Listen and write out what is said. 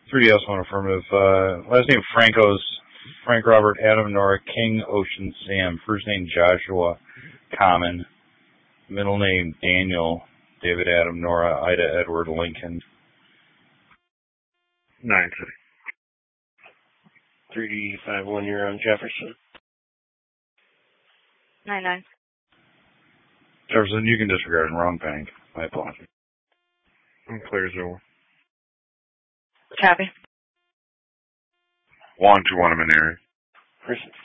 3DS1 affirmative. Last name Franco's Frank Robert Adam Nora King Ocean Sam. First name Joshua Common. Middle name Daniel David Adam Nora Ida Edward Lincoln. 9 3D51, you're on Jefferson. 9-9. Jefferson, you can disregard. Wrong bank. My apologies. I'm Clairsville. Copy. 121, I'm in area. Person